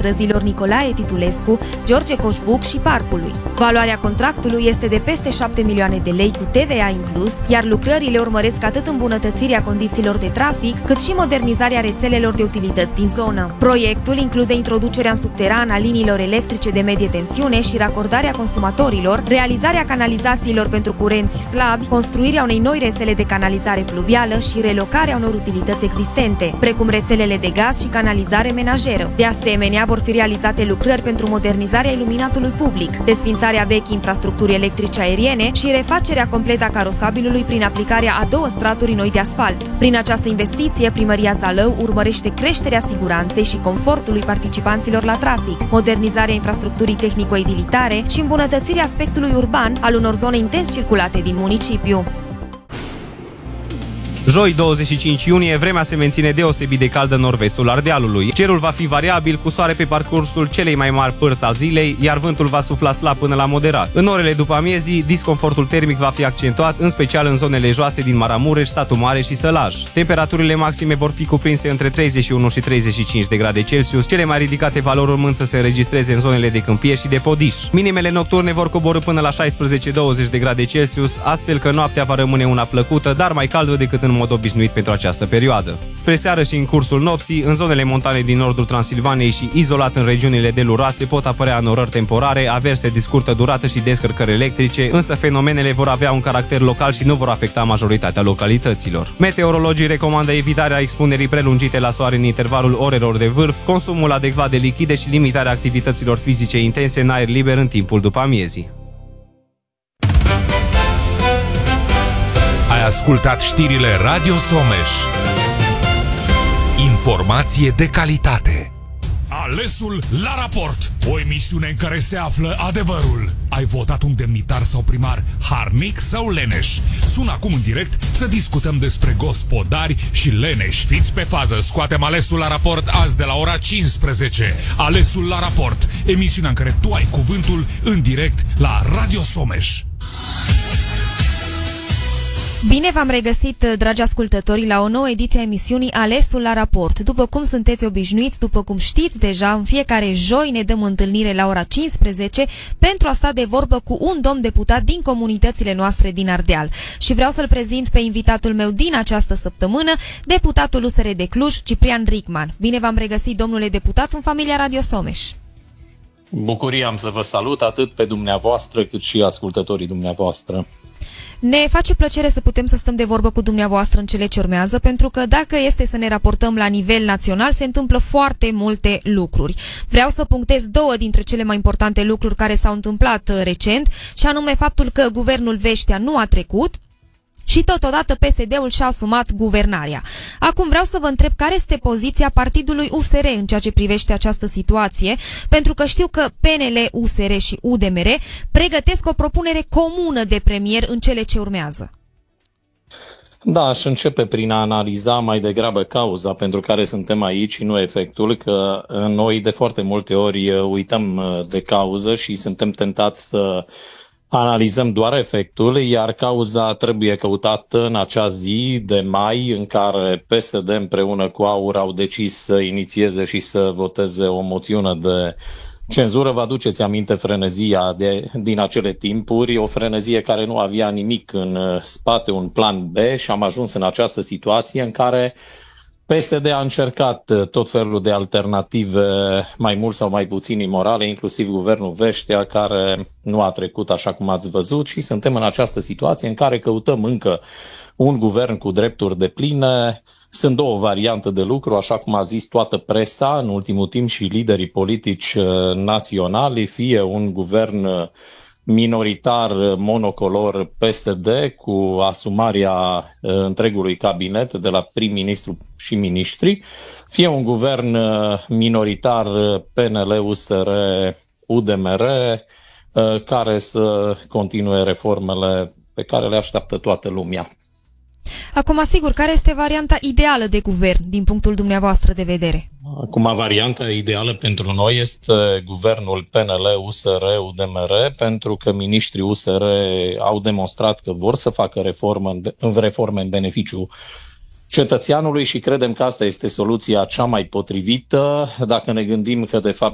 străzilor Nicolae Titulescu, George Coșbuc și Parcului. Valoarea contractului este de peste 7 milioane de lei cu TVA inclus, iar lucrările urmăresc atât îmbunătățirea condițiilor de trafic, cât și modernizarea rețelelor de utilități din zonă. Proiectul include introducerea în subteran a liniilor electrice de medie tensiune și racordarea consumatorilor, realizarea canalizațiilor pentru curenți slabi, construirea unei noi rețele de canalizare pluvială și relocarea unor utilități existente, precum rețelele de gaz și canalizare menajeră. De asemenea, vor fi realizate lucrări pentru modernizarea iluminatului public, desfințarea vechii infrastructuri electrice aeriene și refacerea completă a carosabilului prin aplicarea a 2 straturi noi de asfalt. Prin această investiție, Primăria Zalău urmărește creșterea siguranței și confortului participanților la trafic, modernizarea infrastructurii tehnico-edilitare și îmbunătățirea aspectului urban al unor zone intens circulate din municipiu. Joi, 25 iunie, vremea se menține deosebit de caldă în nord-vestul Ardealului. Cerul va fi variabil, cu soare pe parcursul celei mai mari părți a zilei, iar vântul va sufla slab până la moderat. În orele după amiezii, disconfortul termic va fi accentuat, în special în zonele joase din Maramureș, Satu Mare și Sălaj. Temperaturile maxime vor fi cuprinse între 31 și 35 de grade Celsius, cele mai ridicate valori urmând să se înregistreze în zonele de Câmpie și de Podiș. Minimele nocturne vor coborî până la 16-20 de grade Celsius, astfel că noaptea va rămâne una plăcută, dar mai caldă decât în mod obișnuit pentru această perioadă. Spre seară și în cursul nopții, în zonele montane din nordul Transilvaniei și izolat în regiunile deluroase pot apărea înorări temporare, averse de scurtă durată și descărcări electrice, însă fenomenele vor avea un caracter local și nu vor afecta majoritatea localităților. Meteorologii recomandă evitarea expunerii prelungite la soare în intervalul orelor de vârf, consumul adecvat de lichide și limitarea activităților fizice intense în aer liber în timpul după amiezii. Ai ascultat știrile Radio Someș. Informație de calitate. Alesul la raport. O emisiune în care se află adevărul. Ai votat un demnitar sau primar harnic sau leneș? Sună acum în direct să discutăm despre gospodari și leneși. Fiți pe fază, scoatem Alesul la raport azi de la ora 15. Alesul la raport, emisiunea în care tu ai cuvântul în direct la Radio Someș. Bine v-am regăsit, dragi ascultători, la o nouă ediție a emisiunii Alesul la raport. După cum sunteți obișnuiți, după cum știți deja, în fiecare joi ne dăm întâlnire la ora 15 pentru a sta de vorbă cu un domn deputat din comunitățile noastre din Ardeal. Și vreau să-l prezint pe invitatul meu din această săptămână, deputatul USR de Cluj, Ciprian Ricman. Bine v-am regăsit, domnule deputat, în familia Radio Someș. Bucurie am să vă salut atât pe dumneavoastră cât și ascultătorii dumneavoastră. Ne face plăcere să putem să stăm de vorbă cu dumneavoastră în cele ce urmează, pentru că dacă este să ne raportăm la nivel național, se întâmplă foarte multe lucruri. Vreau să punctez 2 dintre cele mai importante lucruri care s-au întâmplat recent, și anume faptul că guvernul Veștea nu a trecut și totodată PSD-ul și-a asumat guvernarea. Acum vreau să vă întreb care este poziția partidului USR în ceea ce privește această situație, pentru că știu că PNL, USR și UDMR pregătesc o propunere comună de premier în cele ce urmează. Da, aș începe prin a analiza mai degrabă cauza pentru care suntem aici și nu efectul, că noi de foarte multe ori uităm de cauză și suntem tentați să analizăm doar efectul, iar cauza trebuie căutată în acea zi de mai în care PSD împreună cu AUR au decis să inițieze și să voteze o moțiune de cenzură. Vă aduceți aminte frenezia din acele timpuri, o frenezie care nu avea nimic în spate, un plan B, și am ajuns în această situație în care PSD a încercat tot felul de alternative, mai mult sau mai puțin imorale, inclusiv guvernul Veștea, care nu a trecut așa cum ați văzut, și suntem în această situație în care căutăm încă un guvern cu drepturi depline. Sunt 2 variante de lucru, așa cum a zis toată presa în ultimul timp și liderii politici naționali, fie un guvern minoritar monocolor PSD cu asumarea întregului cabinet de la prim-ministru și miniștri, fie un guvern minoritar PNL, USR, UDMR, care să continue reformele pe care le așteaptă toată lumea. Acum, asigur, care este varianta ideală de guvern din punctul dumneavoastră de vedere? Acum, varianta ideală pentru noi este guvernul PNL, USR, UDMR, pentru că miniștrii USR au demonstrat că vor să facă reforme în beneficiu cetățeanului și credem că asta este soluția cea mai potrivită, dacă ne gândim că de fapt